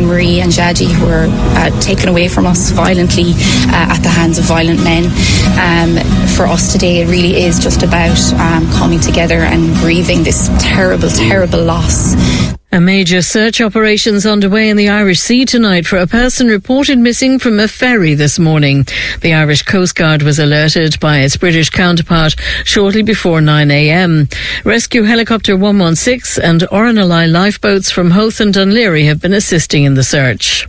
Marie and Jadi, who were taken away from us violently at the hands of violent men. For us today, it really is just about coming together and grieving this terrible, terrible loss. A major search operation's underway in the Irish Sea tonight for a person reported missing from a ferry this morning. The Irish Coast Guard was alerted by its British counterpart shortly before 9 a.m. Rescue Helicopter 116 and RNLI lifeboats from Howth and Dunleary have been assisting in the search.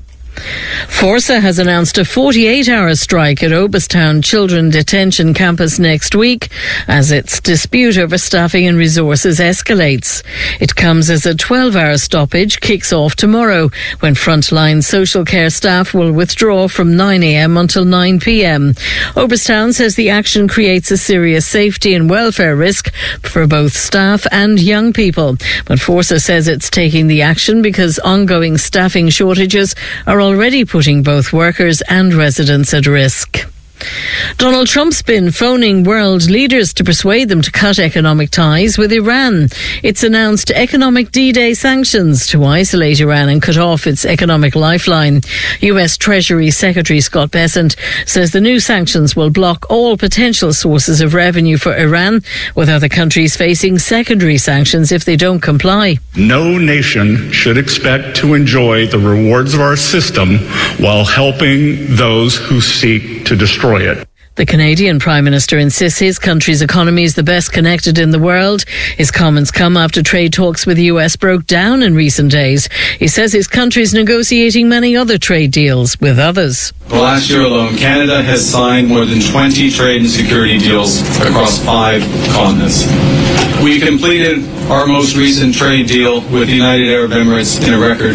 Forza has announced a 48-hour strike at Obistown Children Detention Campus next week as its dispute over staffing and resources escalates. It comes as a 12-hour stoppage kicks off tomorrow when frontline social care staff will withdraw from 9 a.m. until 9 p.m. Obistown says the action creates a serious safety and welfare risk for both staff and young people. But Forza says it's taking the action because ongoing staffing shortages are already putting both workers and residents at risk. Donald Trump's been phoning world leaders to persuade them to cut economic ties with Iran. It's announced economic D-Day sanctions to isolate Iran and cut off its economic lifeline. US Treasury Secretary Scott Bessent says the new sanctions will block all potential sources of revenue for Iran, with other countries facing secondary sanctions if they don't comply. No nation should expect to enjoy the rewards of our system while helping those who seek to destroy it. The Canadian Prime Minister insists his country's economy is the best connected in the world. His comments come after trade talks with the US broke down in recent days. He says his country is negotiating many other trade deals with others. Last year alone, Canada has signed more than 20 trade and security deals across 5 continents. We completed our most recent trade deal with the United Arab Emirates in a record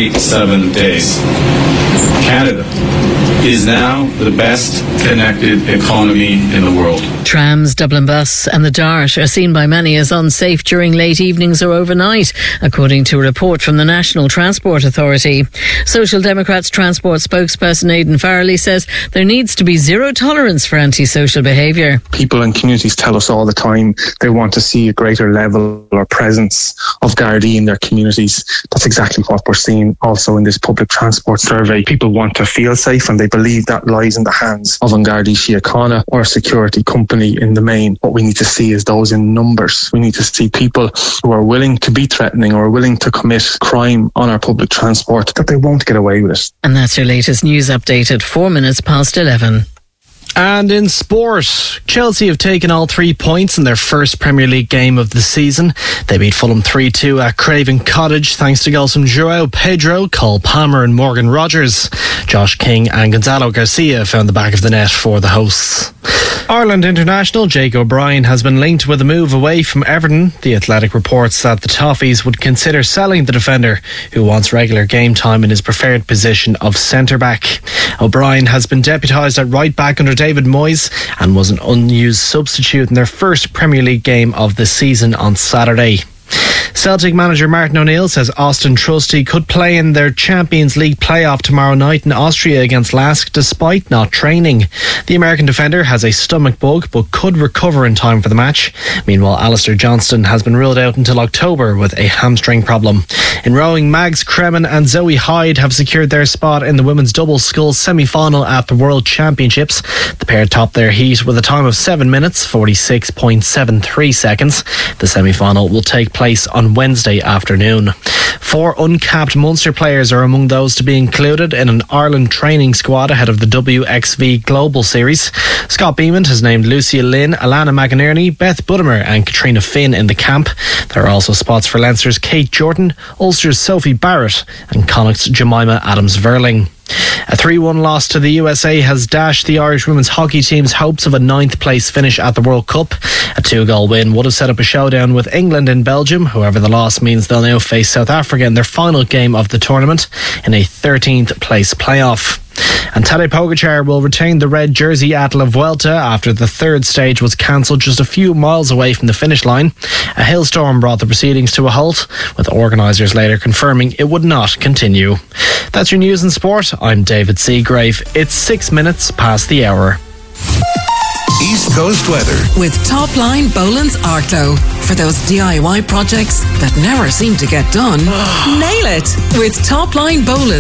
47 days. Canada is now the best connected economy in the world. Trams, Dublin Bus and the Dart are seen by many as unsafe during late evenings or overnight, according to a report from the National Transport Authority. Social Democrats transport spokesperson Aidan Farrelly says there needs to be zero tolerance for antisocial behaviour. People in communities tell us all the time they want to see a greater level or presence of Gardaí in their communities. That's exactly what we're seeing also in this public transport survey. People want to feel safe and they believe that lies in the hands of An Gardaí Síochána or a security company in the main. What we need to see is those in numbers. We need to see people who are willing to be threatening or willing to commit crime on our public transport, that they won't get away with it. And that's your latest news update at 4 minutes past 11. And in sport, Chelsea have taken all 3 points in their first Premier League game of the season. They beat Fulham 3-2 at Craven Cottage thanks to goals from João Pedro, Cole Palmer and Morgan Rogers. Josh King and Gonzalo Garcia found the back of the net for the hosts. Ireland international Jake O'Brien has been linked with a move away from Everton. The Athletic reports that the Toffees would consider selling the defender, who wants regular game time in his preferred position of centre-back. O'Brien has been deputised at right-back under David Moyes and was an unused substitute in their first Premier League game of the season on Saturday. Celtic manager Martin O'Neill says Austin Trusty could play in their Champions League playoff tomorrow night in Austria against Lask despite not training. The American defender has a stomach bug but could recover in time for the match. Meanwhile, Alistair Johnston has been ruled out until October with a hamstring problem. In rowing, Mags Kremen and Zoe Hyde have secured their spot in the women's doubles sculls semi-final at the World Championships. The pair topped their heat with a time of 7 minutes, 46.73 seconds. The semi-final will take place on Wednesday afternoon. 4 uncapped Munster players are among those to be included in an Ireland training squad ahead of the WXV Global Series. Scott Beamont has named Lucia Lynn, Alana McInerney, Beth Buttimer and Katrina Finn in the camp. There are also spots for Leinster's Kate Jordan, Ulster's Sophie Barrett and Connacht's Jemima Adams-Verling. A 3-1 loss to the USA has dashed the Irish women's hockey team's hopes of a 9th place finish at the World Cup. A 2-goal win would have set up a showdown with England in Belgium. However, the loss means they'll now face South Africa in their final game of the tournament in a 13th place playoff. And Tadej Pogačar will retain the red jersey at La Vuelta after the third stage was cancelled just a few miles away from the finish line. A hailstorm brought the proceedings to a halt, with organisers later confirming it would not continue. That's your news and sport. I'm David Seagrave. It's 6 minutes past the hour. East Coast weather with Topline Boland's Arclo. For those DIY projects that never seem to get done, nail it with Topline Boland.